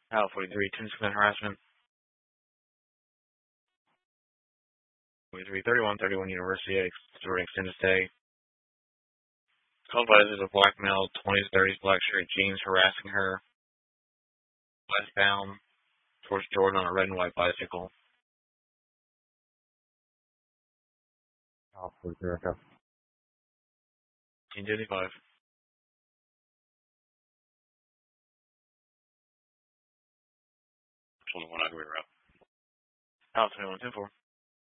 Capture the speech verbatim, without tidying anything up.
Kyle forty-three, ten percent harassment. forty-three, thirty-one, thirty-one University, extorting extended stay. Called by this is a black male, twenties, thirties, black shirt, jeans, harassing her westbound towards Jordan on a red and white bicycle. Kyle forty-three, okay. nineteen fifty-five. twenty-one, I agree, Rob. Kyle twenty-one, ten four.